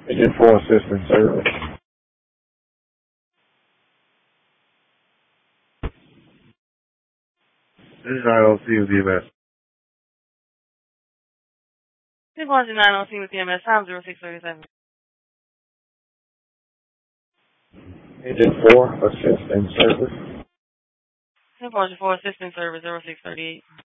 Agent 4 assistant service. This is IOC with EMS. 209 with EMS, time 0637. Agent 4 assistant service. 204 assistant service 0638.